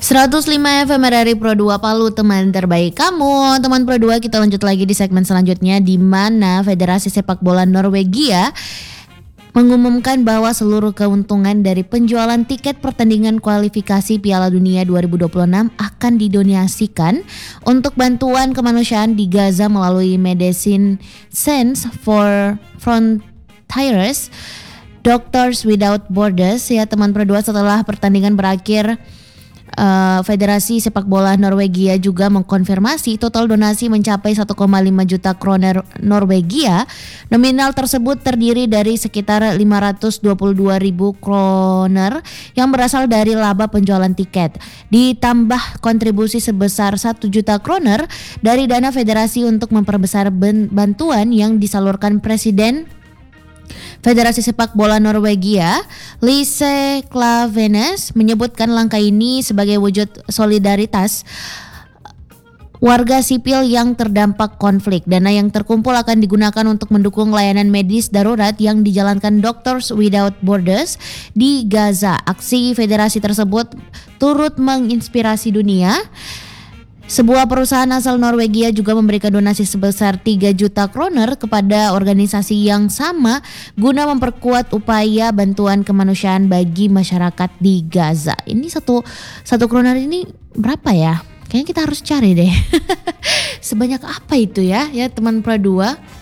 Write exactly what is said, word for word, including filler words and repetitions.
seratus lima F M R R I Pro dua Palu, teman terbaik kamu. Teman Pro dua, kita lanjut lagi di segmen selanjutnya, di mana Federasi Sepak Bola Norwegia mengumumkan bahwa seluruh keuntungan dari penjualan tiket pertandingan kualifikasi Piala Dunia dua ribu dua puluh enam akan didonasikan untuk bantuan kemanusiaan di Gaza melalui Medicine Sans for Frontiers, Doctors Without Borders. Ya teman Pro dua, setelah pertandingan berakhir, Uh, Federasi Sepak Bola Norwegia juga mengkonfirmasi total donasi mencapai satu koma lima juta kroner Norwegia. Nominal tersebut terdiri dari sekitar lima ratus dua puluh dua ribu kroner yang berasal dari laba penjualan tiket, ditambah kontribusi sebesar satu juta kroner dari dana federasi untuk memperbesar bantuan yang disalurkan Presiden Federasi Sepak Bola Norwegia, Lise Klavenes, menyebutkan langkah ini sebagai wujud solidaritas warga sipil yang terdampak konflik. Dana yang terkumpul akan digunakan untuk mendukung layanan medis darurat yang dijalankan Doctors Without Borders di Gaza. Aksi federasi tersebut turut menginspirasi dunia. Sebuah perusahaan asal Norwegia juga memberikan donasi sebesar tiga juta kroner kepada organisasi yang sama guna memperkuat upaya bantuan kemanusiaan bagi masyarakat di Gaza. Ini satu satu kroner ini berapa ya? Kayaknya kita harus cari deh. Sebanyak apa itu ya, ya teman Pro dua?